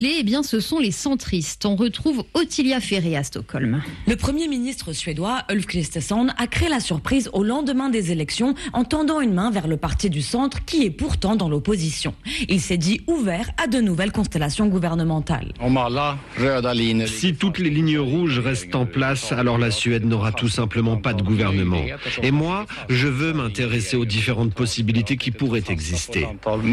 Eh bien, ce sont les centristes. On retrouve Ottilia Ferré à Stockholm. Le Premier ministre suédois Ulf Kristersson a créé la surprise au lendemain des élections en tendant une main vers le parti du centre qui est pourtant dans l'opposition. Il s'est dit ouvert à de nouvelles constellations gouvernementales. Si toutes les lignes rouges restent en place, alors la Suède n'aura tout simplement pas de gouvernement. Et moi, je veux m'intéresser aux différentes possibilités qui pourraient exister.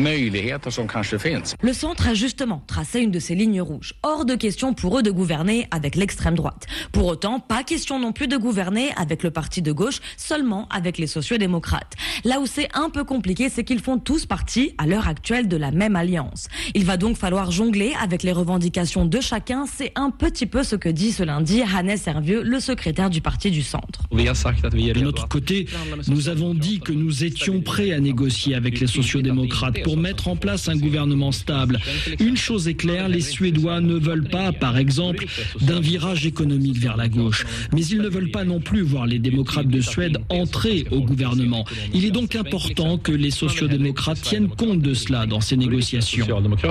Le centre a justement tracé une de ces lignes rouges. Hors de question pour eux de gouverner avec l'extrême droite. Pour autant, pas question non plus de gouverner avec le parti de gauche, seulement avec les sociaux-démocrates. Là où c'est un peu compliqué, c'est qu'ils font tous partie, à l'heure actuelle, de la même alliance. Il va donc falloir jongler avec les revendications de chacun. C'est un petit peu ce que dit ce lundi Hannes Hervieux, le secrétaire du parti du centre. De notre côté, nous avons dit que nous étions prêts à négocier avec les sociaux-démocrates pour mettre en place un gouvernement stable. Une chose est claire, les Suédois ne veulent pas, par exemple, d'un virage économique vers la gauche. Mais ils ne veulent pas non plus voir les démocrates de Suède entrer au gouvernement. Il est donc important que les sociaux-démocrates tiennent compte de cela dans ces négociations.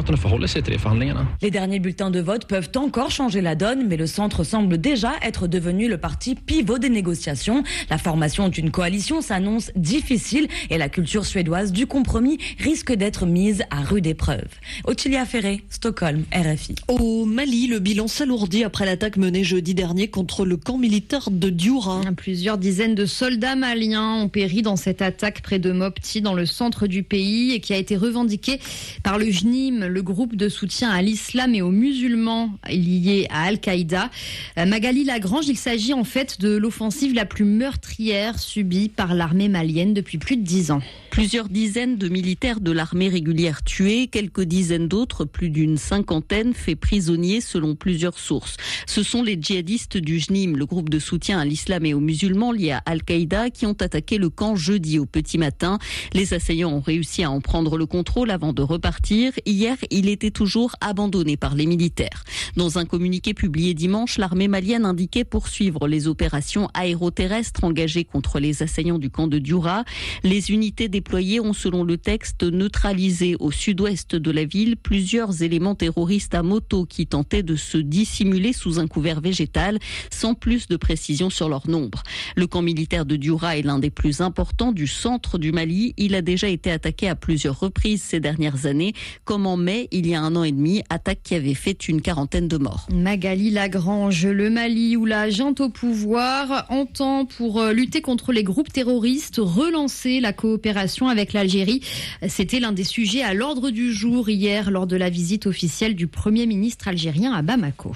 Les derniers bulletins de vote peuvent encore changer la donne, mais le centre semble déjà être devenu le parti pivot des négociations. La formation d'une coalition s'annonce difficile et la culture suédoise du compromis risque d'être mise à rude épreuve. Ottilia Ferré, Stockholm, RFI. Au Mali, le bilan s'alourdit après l'attaque menée jeudi dernier contre le camp militaire de Dioura. Plusieurs dizaines de soldats maliens ont péri dans cette attaque près de Mopti, dans le centre du pays, et qui a été revendiquée par le JNIM, le groupe de soutien à l'islam et aux musulmans liés à Al-Qaïda. Magali Lagrange, il s'agit en fait de l'offensive la plus meurtrière subie par l'armée malienne depuis plus de 10 ans. Plusieurs dizaines de militaires de l'armée régulière tués, quelques dizaines d'autres, plus d'une cinquantaine, faits prisonniers selon plusieurs sources. Ce sont les djihadistes du JNIM, le groupe de soutien à l'islam et aux musulmans liés à Al-Qaïda, qui ont attaqué le camp jeudi au petit matin. Les assaillants ont réussi à en prendre le contrôle avant de repartir. Hier, il était toujours abandonné par les militaires. Dans un communiqué publié dimanche, l'armée malienne indiquait poursuivre les opérations aéroterrestres engagées contre les assaillants du camp de Dioura. Les unités déployées ont, selon le texte, neutralisé au sud-ouest de la ville plusieurs éléments terroristes à moto qui tentaient de se dissimuler sous un couvert végétal, sans plus de précision sur leur nombre. Le camp militaire de Dioura est l'un des plus importants du centre du Mali. Il a déjà été attaqué à plusieurs reprises ces dernières années, comme en mai, il y a 1 an et demi, attaque qui avait fait une quarantaine de morts. Magali Lagrange, le Mali où la junte au pouvoir entend, pour lutter contre les groupes terroristes, relancer la coopération avec l'Algérie. C'était l'un des sujets à l'ordre du jour hier lors de la visite officielle du Premier ministre algérien à Bamako.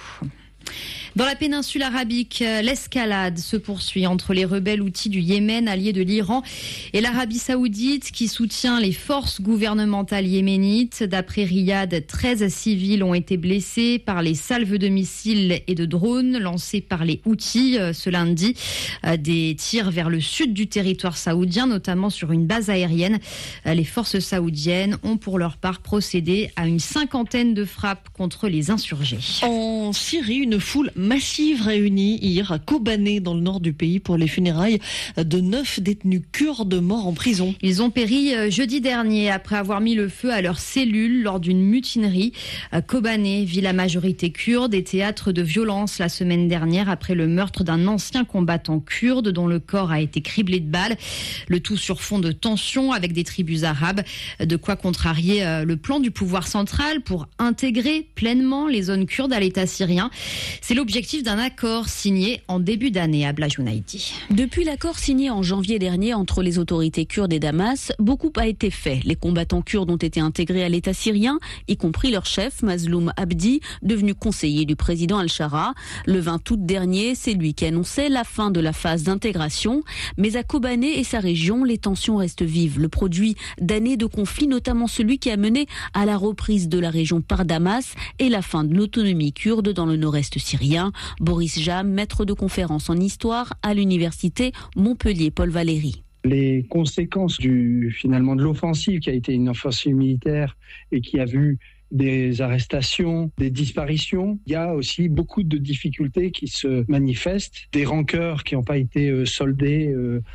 Dans la péninsule arabique, l'escalade se poursuit entre les rebelles houthis du Yémen, alliés de l'Iran, et l'Arabie saoudite qui soutient les forces gouvernementales yéménites. D'après Riyad, 13 civils ont été blessés par les salves de missiles et de drones lancés par les houthis ce lundi. Des tirs vers le sud du territoire saoudien, notamment sur une base aérienne. Les forces saoudiennes ont pour leur part procédé à une cinquantaine de frappes contre les insurgés. En Syrie, une foule massive réunie hier à Kobané, dans le nord du pays, pour les funérailles de 9 détenus kurdes morts en prison. Ils ont péri jeudi dernier après avoir mis le feu à leurs cellules lors d'une mutinerie. Kobané, ville à majorité kurde, et théâtre de violence la semaine dernière après le meurtre d'un ancien combattant kurde dont le corps a été criblé de balles. Le tout sur fond de tensions avec des tribus arabes. De quoi contrarier le plan du pouvoir central pour intégrer pleinement les zones kurdes à l'État syrien. C'est l'objectif d'un accord signé en début d'année à Blajonaïdi. Depuis l'accord signé en janvier dernier entre les autorités kurdes et Damas, beaucoup a été fait. Les combattants kurdes ont été intégrés à l'État syrien, y compris leur chef, Mazloum Abdi, devenu conseiller du président Al-Shara. Le 20 août dernier, c'est lui qui annonçait la fin de la phase d'intégration. Mais à Kobané et sa région, les tensions restent vives. Le produit d'années de conflits, notamment celui qui a mené à la reprise de la région par Damas et la fin de l'autonomie kurde dans le nord-est syrien. Boris Jam, maître de conférence en histoire à l'université Montpellier-Paul Valéry. Les conséquences de l'offensive qui a été une offensive militaire et qui a vu des arrestations, des disparitions. Il y a aussi beaucoup de difficultés qui se manifestent, des rancœurs qui n'ont pas été soldées,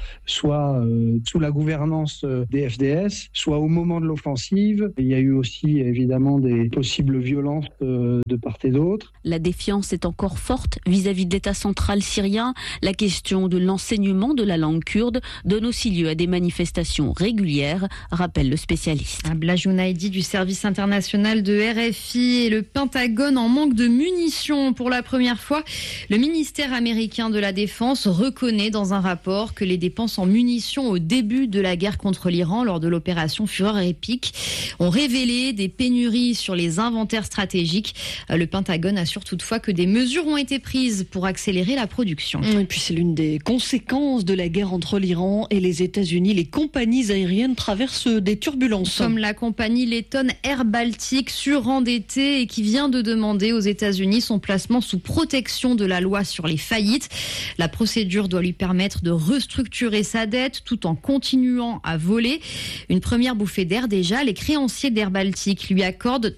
soit sous la gouvernance des FDS, soit au moment de l'offensive. Il y a eu aussi évidemment des possibles violences de part et d'autre. La défiance est encore forte vis-à-vis de l'État central syrien. La question de l'enseignement de la langue kurde donne aussi lieu à des manifestations régulières, rappelle le spécialiste. Abla Jounaidi du service international de RFI et le Pentagone en manque de munitions. Pour la première fois, le ministère américain de la Défense reconnaît dans un rapport que les dépenses en munitions au début de la guerre contre l'Iran lors de l'opération Fureur épique ont révélé des pénuries sur les inventaires stratégiques. Le Pentagone assure toutefois que des mesures ont été prises pour accélérer la production. Et puis c'est l'une des conséquences de la guerre entre l'Iran et les États-Unis. Les compagnies aériennes traversent des turbulences. Comme la compagnie lettonne Air Baltic, surendettée et qui vient de demander aux États-Unis son placement sous protection de la loi sur les faillites. La procédure doit lui permettre de restructurer sa dette tout en continuant à voler. Une première bouffée d'air déjà, les créanciers d'Air Baltic lui accordent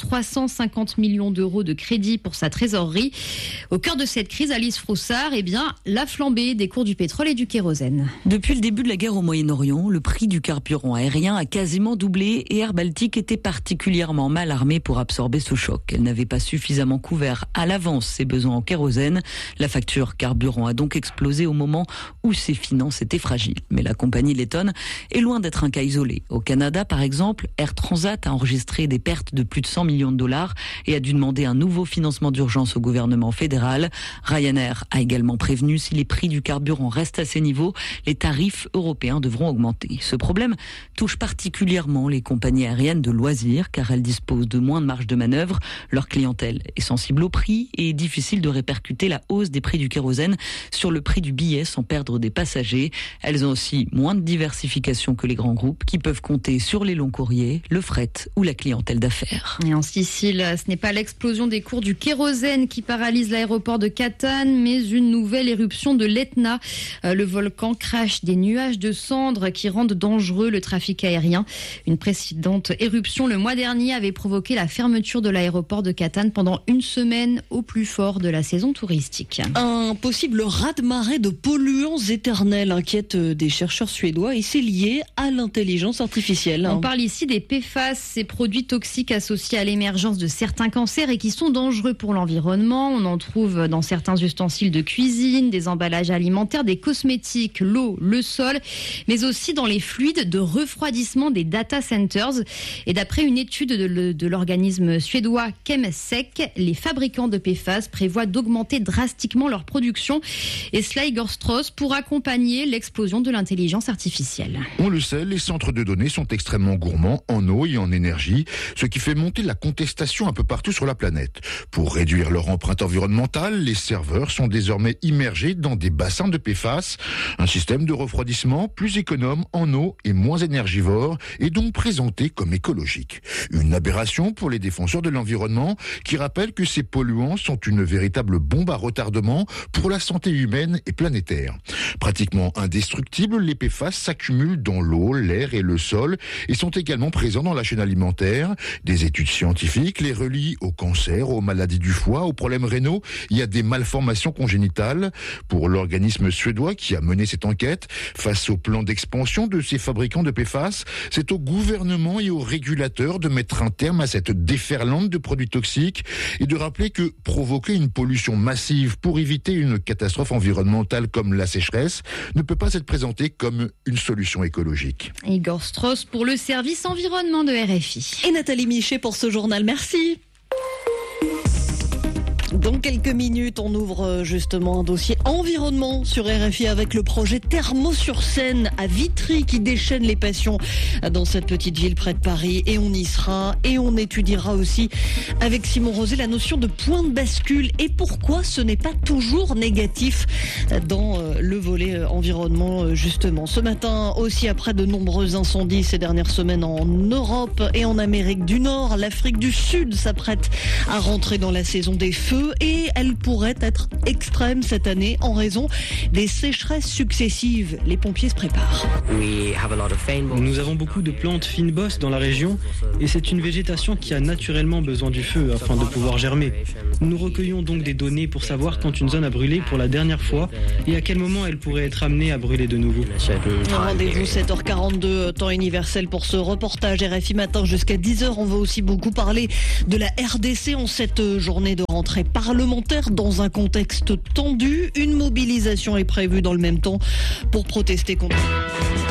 350 millions d'euros de crédit pour sa trésorerie. Au cœur de cette crise, Alice Froussard, la flambée des cours du pétrole et du kérosène. Depuis le début de la guerre au Moyen-Orient, le prix du carburant aérien a quasiment doublé et Air Baltic était particulièrement mal armée pour absorber ce choc. Elle n'avait pas suffisamment couvert à l'avance ses besoins en kérosène. La facture carburant a donc explosé au moment où ses finances étaient fragiles. Mais la compagnie lettonne est loin d'être un cas isolé. Au Canada, par exemple, Air Transat a enregistré des pertes de plus de 100 millions de dollars et a dû demander un nouveau financement d'urgence au gouvernement fédéral. Ryanair a également prévenu, si les prix du carburant restent à ces niveaux, les tarifs européens devront augmenter. Ce problème touche particulièrement les compagnies aériennes de loisirs car elles disposent de moins de marge de manœuvre. Leur clientèle est sensible au prix et difficile de répercuter la hausse des prix du kérosène sur le prix du billet sans perdre des passagers. Elles ont aussi moins de diversification que les grands groupes qui peuvent compter sur les longs courriers, le fret ou la clientèle d'affaires. Et en Sicile, ce n'est pas l'explosion des cours du kérosène qui paralyse l'aéroport de Catane, mais une nouvelle éruption de l'Etna. Le volcan crache des nuages de cendres qui rendent dangereux le trafic aérien. Une précédente éruption le mois dernier avait provoqué la fermeture de l'aéroport de Catane pendant une semaine au plus fort de la saison touristique. Un possible raz-de-marée de polluants éternels inquiète des chercheurs suédois et c'est lié à l'intelligence artificielle. On parle ici des PFAS, ces produits toxiques associés à l'émergence de certains cancers et qui sont dangereux pour l'environnement. On en trouve dans certains ustensiles de cuisine, des emballages alimentaires, des cosmétiques, l'eau, le sol, mais aussi dans les fluides de refroidissement des data centers. Et d'après une étude de l'organisme suédois Chemsec, les fabricants de PFAS prévoient d'augmenter drastiquement leur production. Et cela, Igor Strauss, pour accompagner l'explosion de l'intelligence artificielle. On le sait, les centres de données sont extrêmement gourmands en eau et en énergie, ce qui fait monter la contestation un peu partout sur la planète. Pour réduire leur empreinte environnementale, les serveurs sont désormais immergés dans des bassins de PFAS, un système de refroidissement plus économe en eau et moins énergivore et donc présenté comme écologique. Une aberration pour les défenseurs de l'environnement qui rappellent que ces polluants sont une véritable bombe à retardement pour la santé humaine et planétaire. Pratiquement indestructibles, les PFAS s'accumulent dans l'eau, l'air et le sol et sont également présents dans la chaîne alimentaire. Des études scientifiques les relient au cancer, aux maladies du foie, aux problèmes rénaux. Il y a des malformations congénitales. Pour l'organisme suédois qui a mené cette enquête, face au plan d'expansion de ces fabricants de PFAS, c'est au gouvernement et aux régulateurs de mettre un terme à cette déferlante de produits toxiques et de rappeler que provoquer une pollution massive pour éviter une catastrophe environnementale comme la sécheresse ne peut pas être présenté comme une solution écologique. Igor Strauss pour le service environnement de RFI. Et Nathalie Michet pour ce journal. Merci. Dans quelques minutes, on ouvre justement un dossier environnement sur RFI avec le projet Thermo-sur-Seine à Vitry qui déchaîne les passions dans cette petite ville près de Paris. Et on y sera et on étudiera aussi avec Simon Rosé la notion de point de bascule et pourquoi ce n'est pas toujours négatif dans le volet environnement justement. Ce matin aussi, après de nombreux incendies ces dernières semaines en Europe et en Amérique du Nord, l'Afrique du Sud s'apprête à rentrer dans la saison des feux. 42 et elle pourrait être extrême cette année en raison des sécheresses successives. Les pompiers se préparent. Nous avons beaucoup de plantes fine-bosses dans la région et c'est une végétation qui a naturellement besoin du feu afin de pouvoir germer. Nous recueillons donc des données pour savoir quand une zone a brûlé pour la dernière fois et à quel moment elle pourrait être amenée à brûler de nouveau. Rendez-vous 7h42, temps universel pour ce reportage RFI Matin jusqu'à 10h. On va aussi beaucoup parler de la RDC en cette journée de rentrée parlementaire dans un contexte tendu. Une mobilisation est prévue dans le même temps pour protester contre...